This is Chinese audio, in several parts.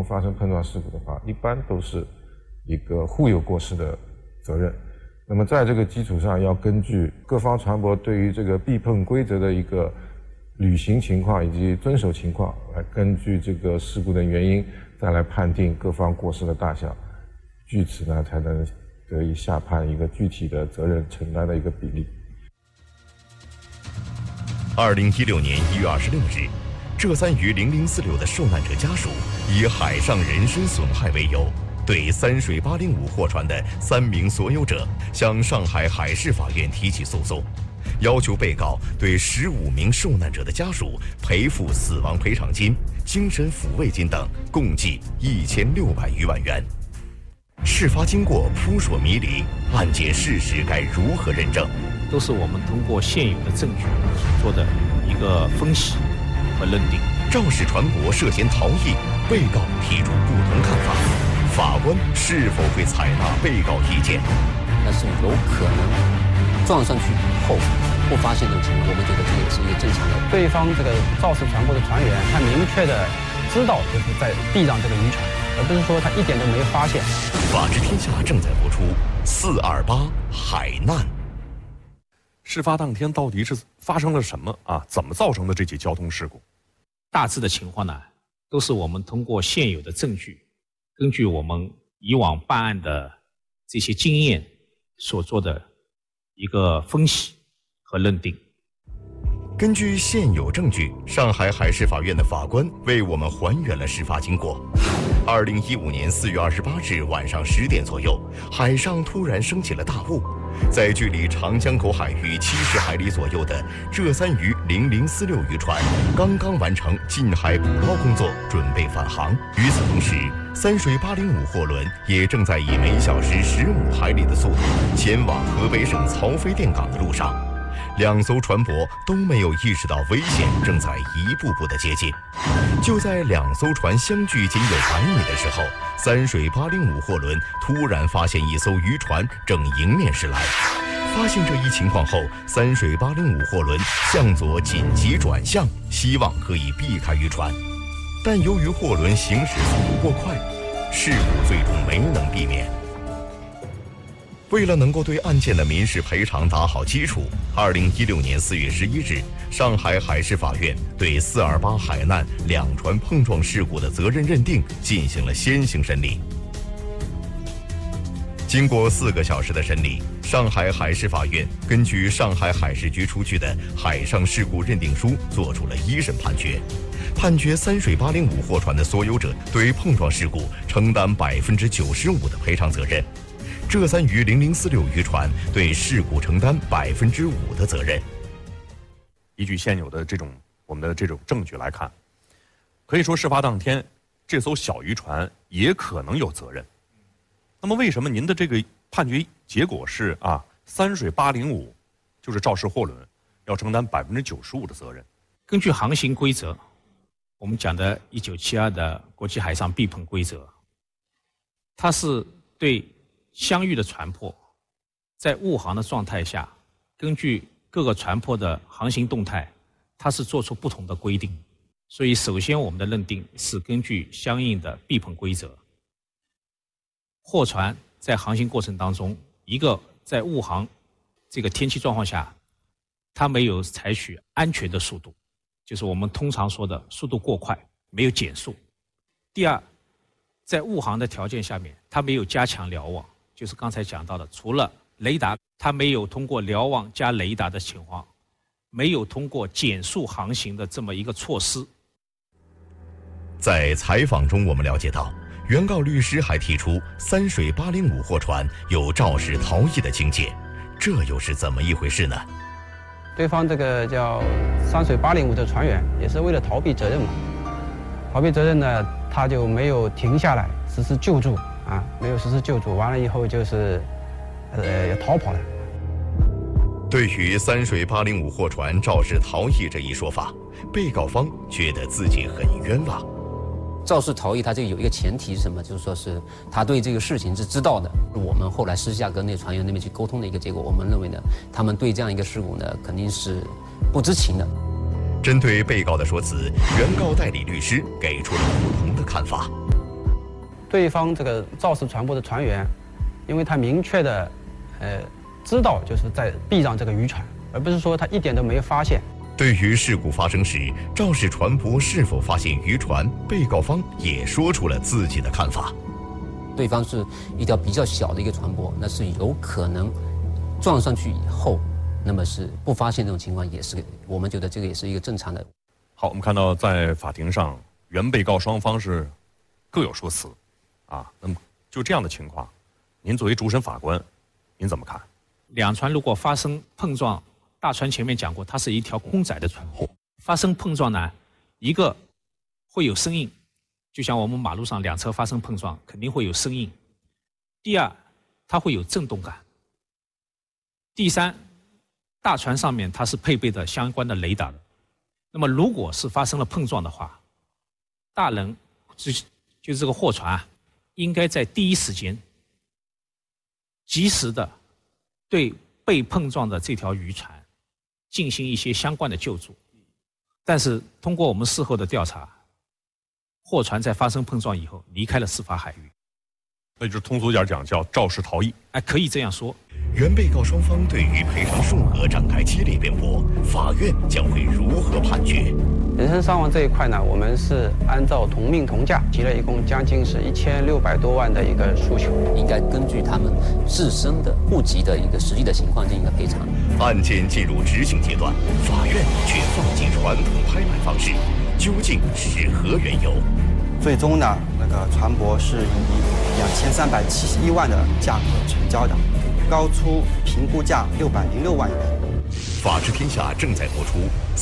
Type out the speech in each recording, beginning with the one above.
空发生碰撞事故的话，一般都是一个互有过失的责任。那么在这个基础上，要根据各方船舶对于这个避碰规则的一个履行情况以及遵守情况，来根据这个事故的原因，再来判定各方过失的大小，据此呢才能得以下判一个具体的责任承担的一个比例。 2016年1月26日，浙三渝0046的受难者家属以海上人身损害为由，对三水805货船的3名所有者向上海海事法院提起诉讼，要求被告对15名受难者的家属赔付死亡赔偿金、精神抚慰金等共计1600余万元。事发经过扑朔迷离，案件事实该如何认证？ 都是我们通过现有的证据所做的一个分析和认定。 肇事船舶涉嫌逃逸，被告提出不同看法，法官是否会采纳被告意见？ 但是有可能撞上去以后不发现这种情况，我们觉得这也是一个正常的。 对方这个肇事船舶的船员，他明确的知道就是在避让这个渔船，而不是说他一点都没发现。 法治天下正在播出428海难。 事发当天到底是发生了什么啊？怎么造成的这起交通事故？ 大致的情况呢，都是我们通过现有的证据，根据我们以往办案的这些经验所做的一个分析和认定。 根据现有证据，上海海事法院的法官为我们还原了事发经过。2015年4月28日晚上10点左右，海上突然升起了大雾，在距离长江口海域70海里左右的浙三渝0046渔船刚刚完成近海捕捞工作，准备返航。与此同时，三水805货轮也正在以每小时15海里的速度前往河北省曹妃甸港的路上。2艘船舶都没有意识到危险正在一步步的接近。就在2艘船相距仅有100米的时候，三水805货轮突然发现一艘渔船正迎面驶来。发现这一情况后，三水805货轮向左紧急转向，希望可以避开渔船。但由于货轮行驶速度过快，事故最终没能避免。为了能够对案件的民事赔偿打好基础，2016年4月11日，上海海事法院对428海难2船碰撞事故的责任认定进行了先行审理。经过4个小时的审理，上海海事法院根据上海海事局出具的海上事故认定书作出了一审判决，判决三水805货船的所有者对碰撞事故承担95%的赔偿责任。浙三渝0046渔船对事故承担5%的责任。 依据现有的我们的这种证据来看，可以说事发当天这艘小渔船也可能有责任。那么为什么您的这个判决结果是三水805就是肇事货轮要承担95%的责任？ 根据航行规则，我们讲的1972的国际海上避碰规则，它是对相遇的船舶在误航的状态下，根据各个船舶的航行动态，它是做出不同的规定。所以首先我们的认定是根据相应的避碰规则，货船在航行过程当中，一个在误航这个天气状况下，它没有采取安全的速度，就是我们通常说的速度过快，没有减速。第二，在误航的条件下面，它没有加强瞭望，就是刚才讲到的，除了雷达，它没有通过瞭望加雷达的情况，没有通过减速航行的这么一个措施。 在采访中，我们了解到，原告律师还提出三水805货船有肇事逃逸的情节，这又是怎么一回事呢？ 对方这个叫三水805的船员也是为了逃避责任嘛，逃避责任呢，他就没有停下来实施救助没有实施救助，完了以后就是要逃跑了。 对于三水805货船肇事逃逸这一说法，被告方觉得自己很冤枉。 肇事逃逸，它这个有一个前提是什么？就是说是他对这个事情是知道的。我们后来私下跟那船员那边去沟通的一个结果，我们认为呢，他们对这样一个事故呢，肯定是不知情的。 针对被告的说辞，原告代理律师给出了不同的看法。 对方这个肇事船舶的船员，因为他明确的知道就是在避让这个渔船，而不是说他一点都没有发现。 对于事故发生时肇事船舶是否发现渔船，被告方也说出了自己的看法。 对方是一条比较小的一个船舶，那是有可能撞上去以后，那么是不发现这种情况，也是我们觉得这个也是一个正常的。 好，我们看到在法庭上，原被告双方是各有说辞，啊，那么就这样的情况，您作为主审法官，您怎么看？ 两船如果发生碰撞，大船前面讲过，它是一条空载的船舶，发生碰撞呢，一个会有声音，就像我们马路上两车发生碰撞，肯定会有声音。第二，它会有震动感。第三，大船上面它是配备的相关的雷达的。那么如果是发生了碰撞的话，大人就这个货船啊，应该在第一时间及时的对被碰撞的这条渔船进行一些相关的救助。但是通过我们事后的调查，货船在发生碰撞以后离开了司法海域， 那就是通俗点讲叫肇事逃逸。 可以这样说。 原被告双方对于赔偿数额展开激烈辩驳，法院将会如何判决？ 人身伤亡这一块呢，我们是按照同命同价提了一共将近是1600多万的一个诉求， 应该根据他们自身的户籍的一个实际的情况进行一个赔偿。 案件进入执行阶段，法院却放弃传统拍卖方式，究竟是何缘由？ 最终呢，那个船舶是以2371万的价格成交的，高出评估价606万元。 法治天下正在播出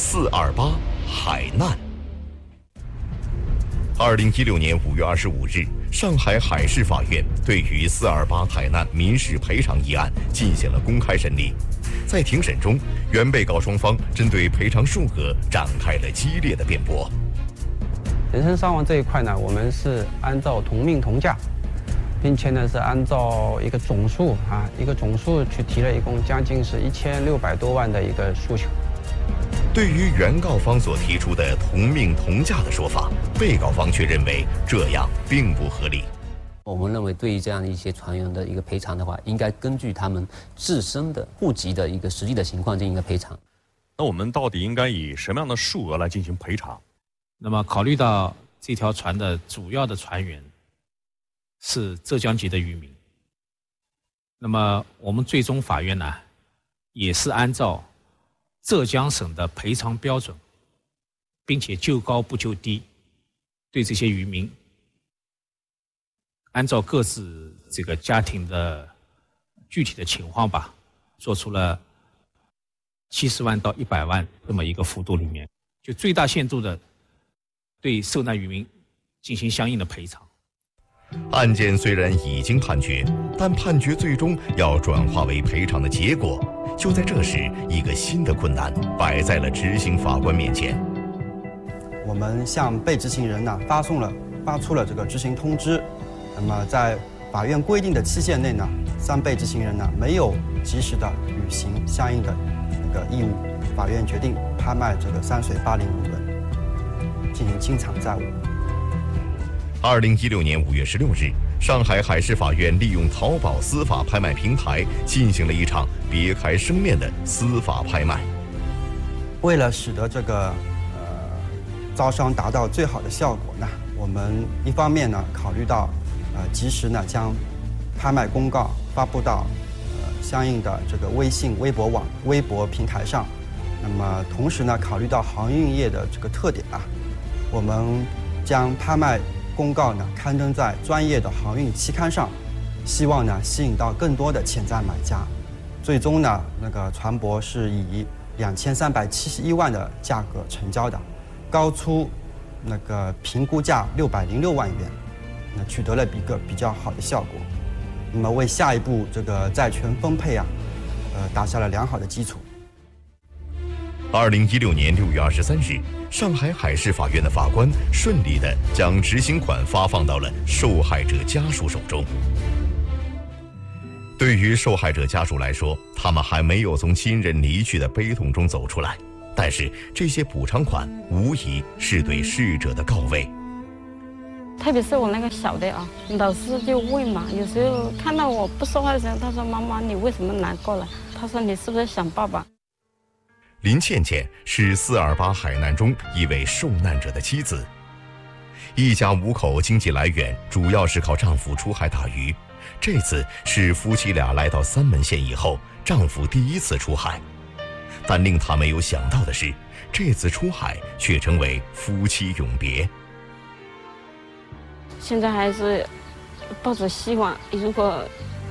428海难。2016年5月25日，上海海事法院对于428海难民事赔偿一案进行了公开审理。在庭审中，原被告双方针对赔偿数额展开了激烈的辩驳。 人身伤亡这一块呢，我们是按照同命同价，并且呢是按照一个总数去提了一共将近是1600多万的一个诉求。 对于原告方所提出的同命同价的说法，被告方却认为这样并不合理。 我们认为，对于这样一些船员的一个赔偿的话，应该根据他们自身的户籍的一个实际的情况进行一个赔偿。 那我们到底应该以什么样的数额来进行赔偿？ 那么考虑到这条船的主要的船员是浙江籍的渔民，那么我们最终法院呢，也是按照浙江省的赔偿标准，并且就高不就低，对这些渔民按照各自这个家庭的具体的情况吧，做出了70万到100万这么一个幅度里面，就最大限度的对受难渔民进行相应的赔偿。 案件虽然已经判决，但判决最终要转化为赔偿的结果，就在这时，一个新的困难摆在了执行法官面前。 我们向被执行人呢发出了这个执行通知，那么在法院规定的期限内呢，3被执行人呢没有及时的履行相应的那个义务，法院决定拍卖这个山水805轮，进行清偿债务。 2016年5月16日，上海海事法院利用淘宝司法拍卖平台进行了一场别开生面的司法拍卖。 为了使得这个招商达到最好的效果呢，我们一方面呢考虑到及时呢将拍卖公告发布到相应的这个微信、微博平台上，那么同时呢考虑到航运业的这个特点啊，我们将拍卖公告呢刊登在专业的航运期刊上，希望呢吸引到更多的潜在买家。最终呢，那个船舶是以2371万的价格成交的，高出那个评估价606万元，那取得了一个比较好的效果。那么为下一步这个债权分配啊，打下了良好的基础。 2016年6月23日，上海海事法院的法官顺利地将执行款发放到了受害者家属手中。对于受害者家属来说，他们还没有从亲人离去的悲痛中走出来，但是这些补偿款无疑是对逝者的告慰。 特别是我那个小的啊，老师就问嘛，有时候看到我不说话的时候，他说：“妈妈，你为什么难过了？”他说：“你是不是想爸爸？” 林倩倩是428海难中一位受难者的妻子，一家5口经济来源主要是靠丈夫出海打鱼。这次是夫妻俩来到三门县以后，丈夫第一次出海。但令他没有想到的是，这次出海却成为夫妻永别。 现在还是抱着希望，如果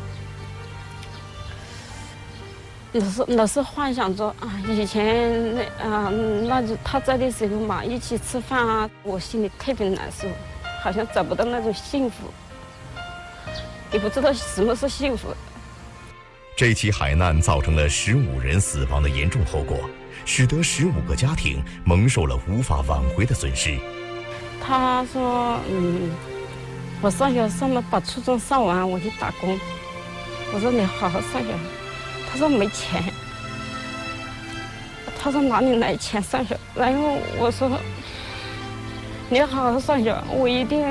老是幻想着啊，以前那就他在的时候嘛，一起吃饭啊，我心里特别难受，好像找不到那种幸福，也不知道什么是幸福。 这起海难造成了15人死亡的严重后果，使得15个家庭蒙受了无法挽回的损失。 他说：“我上学上了，把初中上完，我去打工。”我说：“你好好上学。”他说：“没钱。”他说：“哪里来钱上学？”然后我说：“你要好好上学，我一定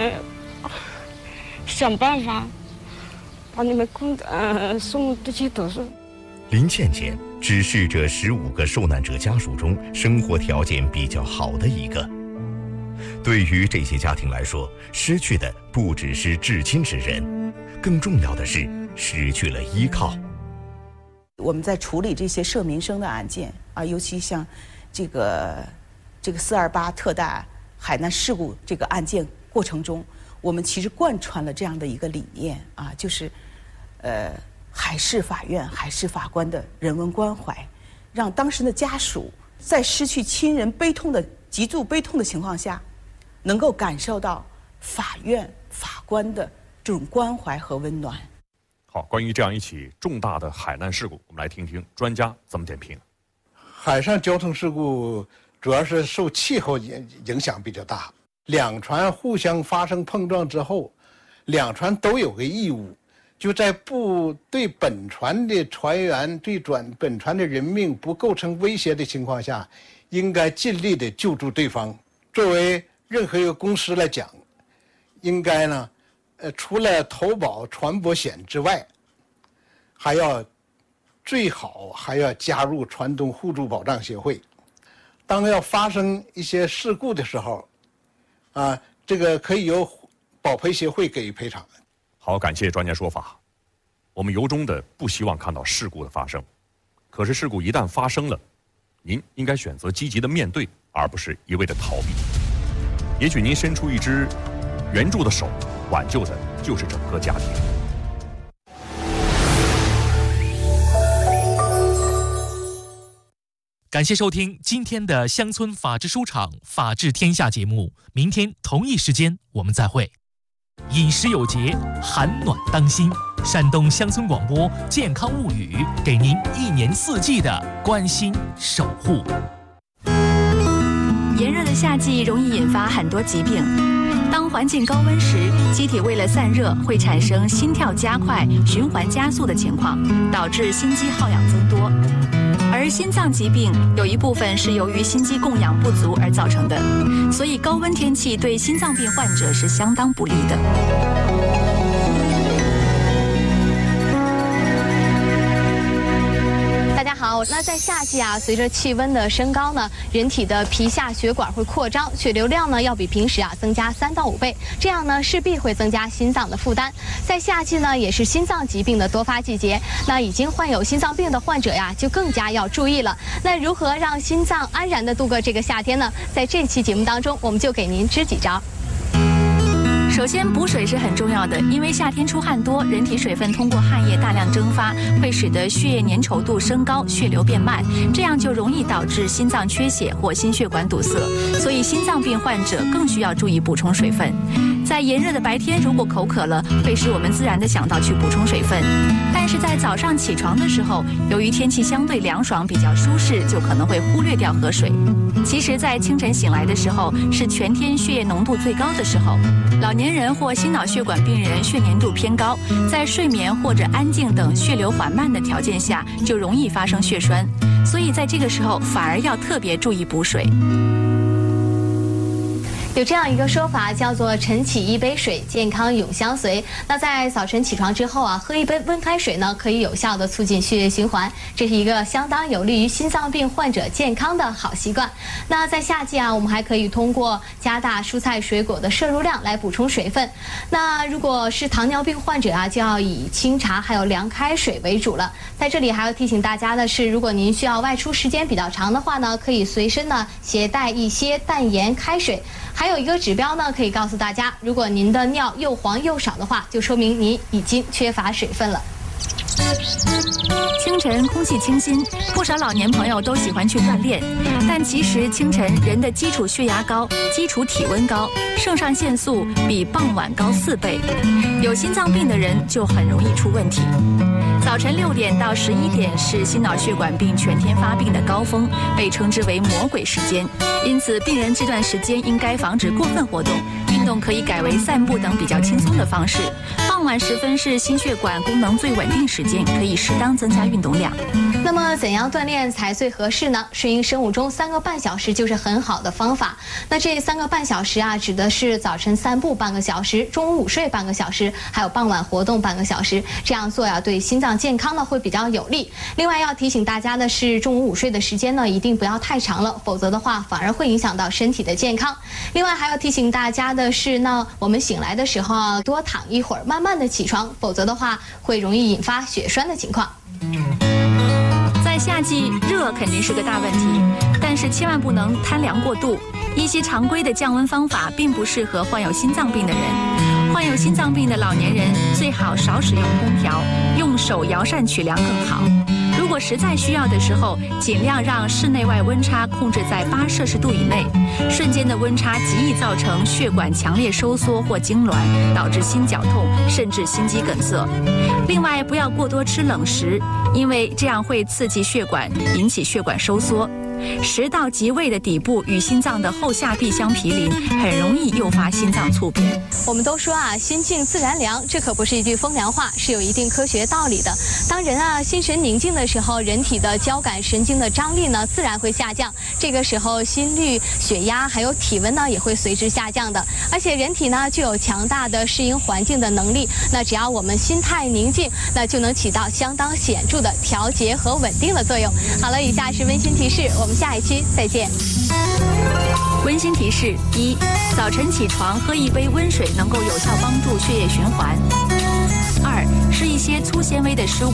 想办法把你们送去读书。” 林倩倩只是这15个受难者家属中生活条件比较好的一个。对于这些家庭来说，失去的不只是至亲之人，更重要的是失去了依靠。 我们在处理这些涉民生的案件啊，尤其像这个428特大海难事故这个案件过程中，我们其实贯穿了这样的一个理念啊，就是海事法院、海事法官的人文关怀，让当时的家属在失去亲人极度悲痛的情况下，能够感受到法院法官的这种关怀和温暖。 好，关于这样一起重大的海难事故，我们来听听专家怎么点评。 海上交通事故主要是受气候影响比较大，两船互相发生碰撞之后，两船都有个义务，就在不对本船的船员对本船的人命不构成威胁的情况下，应该尽力的救助对方。作为任何一个公司来讲，应该呢，除了投保船舶险之外，最好还要加入船东互助保障协会。当要发生一些事故的时候，这个可以由保赔协会给予赔偿。 好，感谢专家说法。我们由衷的不希望看到事故的发生，可是事故一旦发生了，您应该选择积极的面对，而不是一味的逃避。也许您伸出一只援助的手，挽救的就是整个家庭。 感谢收听今天的乡村法治书场法治天下节目，明天同一时间我们再会。饮食有节，寒暖当心。山东乡村广播健康物语，给您1年4季的关心守护。 炎热的夏季容易引发很多疾病。当环境高温时，机体为了散热，会产生心跳加快、循环加速的情况，导致心肌耗氧增多。而心脏疾病有一部分是由于心肌供氧不足而造成的，所以高温天气对心脏病患者是相当不利的。 好，那在夏季啊，随着气温的升高呢，人体的皮下血管会扩张，血流量呢要比平时啊增加3到5倍，这样呢势必会增加心脏的负担。在夏季呢，也是心脏疾病的多发季节，那已经患有心脏病的患者呀，就更加要注意了。那如何让心脏安然的度过这个夏天呢？在这期节目当中，我们就给您支几招。 首先，补水是很重要的，因为夏天出汗多，人体水分通过汗液大量蒸发，会使得血液粘稠度升高，血流变慢，这样就容易导致心脏缺血或心血管堵塞。所以，心脏病患者更需要注意补充水分。在炎热的白天，如果口渴了，会使我们自然的想到去补充水分。但是在早上起床的时候，由于天气相对凉爽，比较舒适，就可能会忽略掉喝水。其实，在清晨醒来的时候，是全天血液浓度最高的时候。老年人或心脑血管病人血粘度偏高，在睡眠或者安静等血流缓慢的条件下，就容易发生血栓。所以在这个时候，反而要特别注意补水。 有这样一个说法，叫做晨起一杯水，健康永相随。那在早晨起床之后啊，喝一杯温开水呢，可以有效的促进血液循环，这是一个相当有利于心脏病患者健康的好习惯。那在夏季啊，我们还可以通过加大蔬菜水果的摄入量来补充水分。那如果是糖尿病患者啊，就要以清茶还有凉开水为主了。在这里还要提醒大家的是，如果您需要外出时间比较长的话呢，可以随身呢携带一些淡盐开水。还有一个指标呢，可以告诉大家，如果您的尿又黄又少的话，就说明您已经缺乏水分了。 清晨空气清新，不少老年朋友都喜欢去锻炼，但其实清晨人的基础血压高、基础体温高，肾上腺素比傍晚高4倍，有心脏病的人就很容易出问题。早晨6点到11点是心脑血管病全天发病的高峰，被称之为魔鬼时间。因此，病人这段时间应该防止过分活动，运动可以改为散步等比较轻松的方式。傍晚时分是心血管功能最稳定时间，可以适当增加运动量。 那么怎样锻炼才最合适呢？顺应生物钟3个半小时就是很好的方法。那这3个半小时啊，指的是早晨散步半个小时，中午午睡半个小时，还有傍晚活动半个小时。这样做呀，对心脏健康呢会比较有利。另外要提醒大家的是，中午午睡的时间呢一定不要太长了，否则的话反而会影响到身体的健康。另外还要提醒大家的是呢，我们醒来的时候啊，多躺一会儿，慢慢的起床，否则的话会容易引发血栓的情况。 在夏季，热肯定是个大问题，但是千万不能贪凉过度。一些常规的降温方法并不适合患有心脏病的人。患有心脏病的老年人最好少使用空调，用手摇扇取凉更好。如果实在需要的时候，尽量让室内外温差控制在8摄氏度以内。瞬间的温差极易造成血管强烈收缩或痉挛，导致心绞痛，甚至心肌梗塞。另外，不要过多吃冷食，因为这样会刺激血管，引起血管收缩。食道及胃的底部与心脏的后下壁相毗邻，很容易诱发心脏猝变。 我们都说啊，心静自然凉，这可不是一句风凉话，是有一定科学道理的。当人啊心神宁静的时候，人体的交感神经的张力呢自然会下降，这个时候心率、血压还有体温呢也会随之下降的。而且人体呢具有强大的适应环境的能力，那只要我们心态宁静，那就能起到相当显著的调节和稳定的作用。好了，以下是温馨提示，我们下一期再见。 温馨提示：1. 早晨起床喝一杯温水能够有效帮助血液循环。2. 吃一些粗纤维的食物。